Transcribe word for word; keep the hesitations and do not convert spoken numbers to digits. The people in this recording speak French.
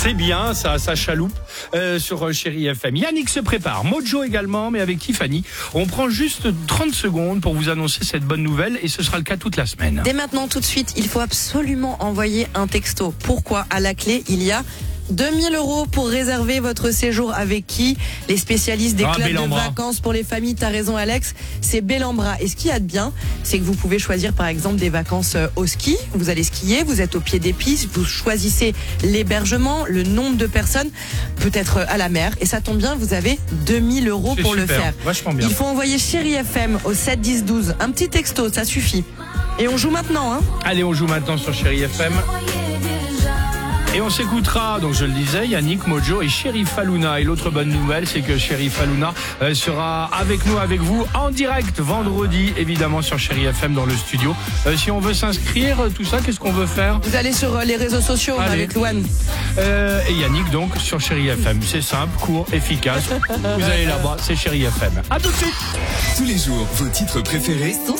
C'est bien, ça, ça chaloupe euh, sur Chérie F M. Yannick se prépare, Mojo également, mais avec Tiffany. On prend juste trente secondes pour vous annoncer cette bonne nouvelle et ce sera le cas toute la semaine. Dès maintenant, tout de suite, il faut absolument envoyer un texto. Pourquoi ? À la clé, il y a deux mille euros pour réserver votre séjour avec qui ? Les spécialistes des Ah, clubs Bellambra. de vacances pour les familles, t'as raison Alex, c'est Bellambra. Et ce qu'il y a de bien, c'est que vous pouvez choisir par exemple des vacances au ski, vous allez skier, vous êtes au pied des pistes, vous choisissez l'hébergement, le nombre de personnes, peut-être à la mer, et ça tombe bien, vous avez deux mille euros C'est pour super, le faire. vachement bien. Il faut envoyer Chérie F M au sept dix douze, un petit texto, ça suffit. Et on joue maintenant, hein. Allez, on joue maintenant sur Chérie F M. Et on s'écoutera, donc je le disais, Yannick, Mojo et Chérie Fallouna. Et l'autre bonne nouvelle, c'est que Chérie Fallouna euh, sera avec nous, avec vous, en direct vendredi, évidemment sur Chérie F M dans le studio. Euh, si on veut s'inscrire, tout ça, qu'est-ce qu'on veut faire ? Vous allez sur les réseaux sociaux Allez. avec Louane. euh, Et Yannick, donc, sur Chérie F M. C'est simple, court, efficace. Vous allez là-bas, c'est Chérie F M. À tout de suite. Tous les jours, vos titres préférés Sur